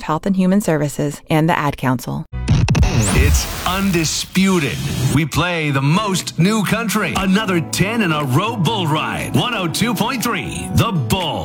Health and Human Services, and the Ad Council. It's undisputed. We play the most new country. Another 10 in a row bull ride. 102.3 The Bull.